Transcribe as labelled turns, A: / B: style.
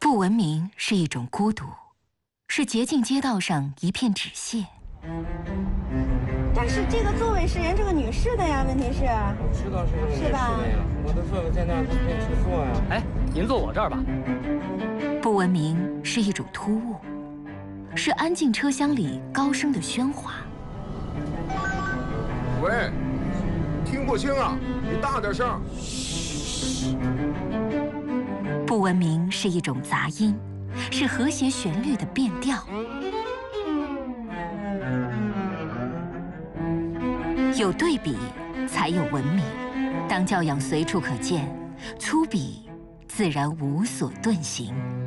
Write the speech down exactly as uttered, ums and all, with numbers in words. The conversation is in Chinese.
A: 不文明是一种孤独，是捷径街道上一片纸屑。
B: 但是这个座位是人这个女士的呀，问题是。
C: 我知道是这个女士的呀，我的座位在那儿，不可以去坐呀。
D: 哎，您坐我这儿吧。
A: 不文明是一种突兀，是安静车厢里高声的喧哗。
E: 喂，听不清啊，你大点声。
A: 不文明是一种杂音，是和谐旋律的变调。有对比，才有文明。当教养随处可见，粗鄙自然无所遁形。